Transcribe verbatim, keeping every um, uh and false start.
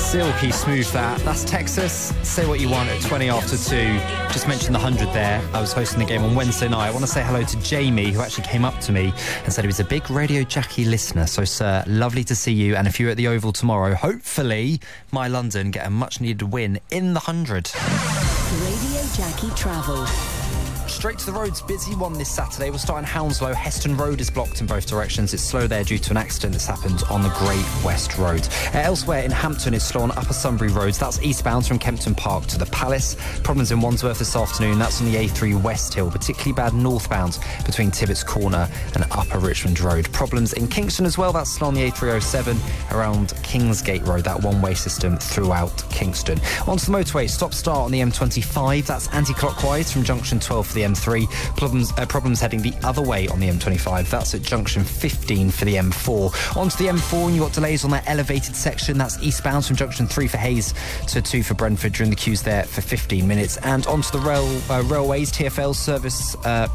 Silky smooth that. That's Texas. Say what you want at twenty after two. Just mentioned the one hundred there. I was hosting the game on Wednesday night. I want to say hello to Jamie, who actually came up to me and said he was a big Radio Jackie listener. So, sir, lovely to see you. And if you're at the Oval tomorrow, hopefully my London get a much-needed win in the one hundred. Radio Jackie Travel. Straight to the roads, busy one this Saturday. We'll start in Hounslow. Heston Road is blocked in both directions. It's slow there due to an accident that's happened on the Great West Road. Uh, elsewhere in Hampton, it's slow on Upper Sunbury roads. That's eastbound from Kempton Park to the Palace. Problems in Wandsworth this afternoon. That's on the A three West Hill. Particularly bad northbound between Tibbets Corner and Upper Richmond Road. Problems in Kingston as well. That's slow on the A three oh seven around Kingsgate Road. That one-way system throughout Kingston. Onto the motorway. Stop-start on the M twenty-five. That's anti-clockwise from junction twelve for the M three. Problems, uh, problems heading the other way on the M twenty-five. That's at junction fifteen for the M four. Onto the M four, and you've got delays on that elevated section. That's eastbound from junction three for Hayes to two for Brentford. You're in the queues there for fifteen minutes. And onto the rail uh, railways, T F L service uh,